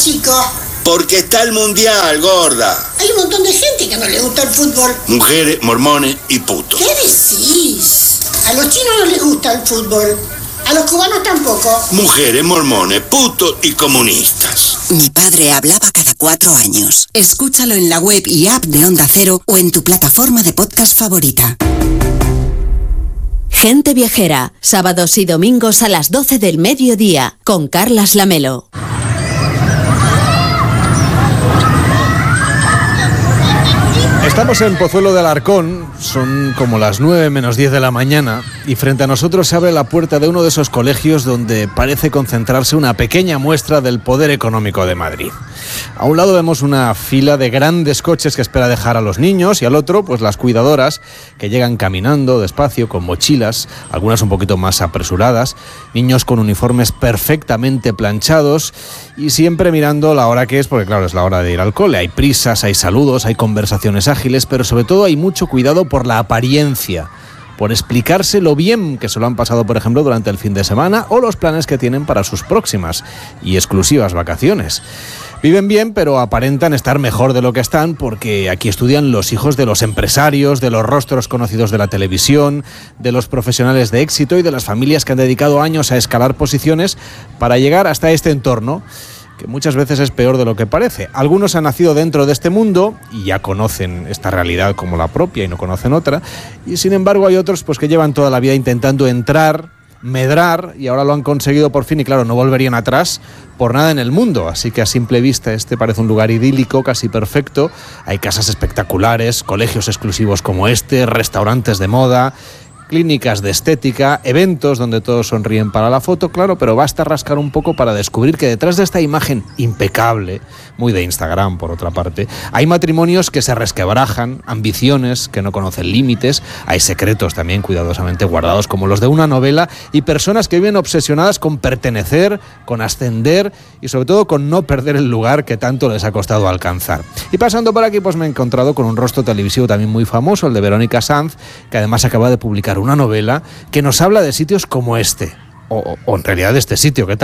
chico? Porque está el mundial, gorda. Hay un montón de gente que no le gusta el fútbol. Mujeres, mormones y putos. ¿Qué decís? A los chinos no les gusta el fútbol. A los cubanos tampoco. Mujeres, mormones, putos y comunistas. Mi padre hablaba cada 4 años. Escúchalo en la web y app de Onda Cero o en tu plataforma de podcast favorita. Gente Viajera, sábados y domingos a las 12 del mediodía, con Carlas Lamelo. Estamos en Pozuelo de Alarcón, son como las 9 menos 10 de la mañana y frente a nosotros se abre la puerta de uno de esos colegios donde parece concentrarse una pequeña muestra del poder económico de Madrid. A un lado vemos una fila de grandes coches que espera dejar a los niños y al otro, pues las cuidadoras que llegan caminando despacio con mochilas, algunas un poquito más apresuradas, niños con uniformes perfectamente planchados y siempre mirando la hora que es, porque claro, es la hora de ir al cole. Hay prisas, hay saludos, hay conversaciones ágiles, pero sobre todo hay mucho cuidado por la apariencia, por explicarse lo bien que se lo han pasado, por ejemplo, durante el fin de semana o los planes que tienen para sus próximas y exclusivas vacaciones. Viven bien, pero aparentan estar mejor de lo que están porque aquí estudian los hijos de los empresarios, de los rostros conocidos de la televisión, de los profesionales de éxito y de las familias que han dedicado años a escalar posiciones para llegar hasta este entorno, que muchas veces es peor de lo que parece. Algunos han nacido dentro de este mundo y ya conocen esta realidad como la propia y no conocen otra, y sin embargo hay otros pues que llevan toda la vida intentando entrar, medrar, y ahora lo han conseguido por fin y claro, no volverían atrás por nada en el mundo, así que a simple vista este parece un lugar idílico, casi perfecto. Hay casas espectaculares, colegios exclusivos como este, restaurantes de moda, clínicas de estética, eventos donde todos sonríen para la foto, claro, pero basta rascar un poco para descubrir que detrás de esta imagen impecable, muy de Instagram por otra parte, hay matrimonios que se resquebrajan, ambiciones que no conocen límites, hay secretos también cuidadosamente guardados como los de una novela y personas que viven obsesionadas con pertenecer, con ascender y sobre todo con no perder el lugar que tanto les ha costado alcanzar. Y pasando por aquí pues me he encontrado con un rostro televisivo también muy famoso, el de Verónica Sanz, que además acaba de publicar una novela que nos habla de sitios como este, o en realidad de este sitio, ¿qué tal?